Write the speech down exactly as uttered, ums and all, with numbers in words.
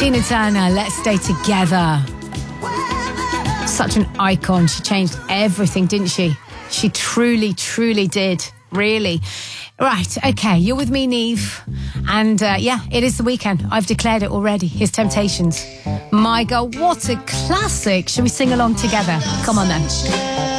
Tina Turner, Let's Stay Together. Such an icon. She changed everything, didn't she? She truly, truly did. Really. Right, okay, you're with me, Neve. And uh, yeah, it is the weekend. I've declared it already. Here's Temptations. My God, what a classic. Shall we sing along together? Come on then.